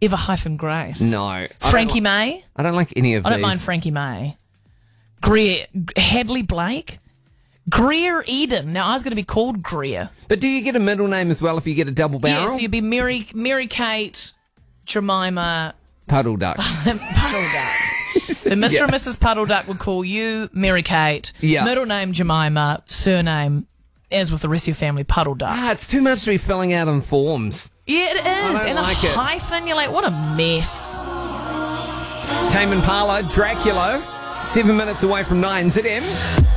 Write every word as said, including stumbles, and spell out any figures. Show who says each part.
Speaker 1: Eva hyphen Grace.
Speaker 2: No. I
Speaker 1: Frankie
Speaker 2: don't,
Speaker 1: May.
Speaker 2: I don't like any of
Speaker 1: I
Speaker 2: these.
Speaker 1: don't mind Frankie May. Greer. Hadley Blake. Greer Eden. Now, I was going to be called Greer.
Speaker 2: But do you get a middle name as well if you get a double barrel?
Speaker 1: Yeah, so you'd be Mary, Mary Kate, Jemima,
Speaker 2: Puddle Duck.
Speaker 1: Puddle Duck. So Mister
Speaker 2: Yeah.
Speaker 1: and Missus Puddle Duck would call you Mary Kate.
Speaker 2: Yeah.
Speaker 1: Middle name Jemima. Surname, as with the rest of your family, Puddle Duck.
Speaker 2: Ah, it's too much to be filling out on forms.
Speaker 1: Yeah, it is.
Speaker 2: don't
Speaker 1: And
Speaker 2: like
Speaker 1: a
Speaker 2: it.
Speaker 1: hyphen, you're like, what a mess.
Speaker 2: Tame Impala, Dracula, seven minutes away from nine. Z M.